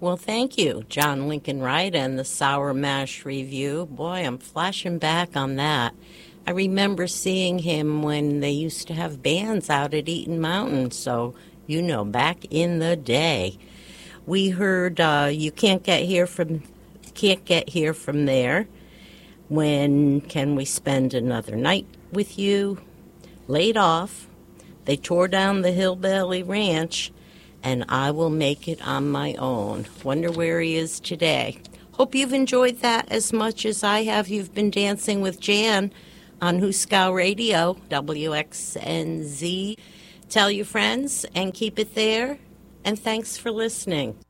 Well, thank you, John Lincoln Wright and the Sour Mash Review. Boy, I'm flashing back on that. I remember seeing him when they used to have bands out at Eaton Mountain, so, back in the day. We heard You Can't Get Here From There. When Can We Spend Another Night with You? Laid Off. They Tore Down the Hillbilly Ranch, and I Will Make It on My Own. Wonder where he is today. Hope you've enjoyed that as much as I have. You've been dancing with Jan on Huskow Radio, WXNZ. Tell your friends and keep it there, and thanks for listening.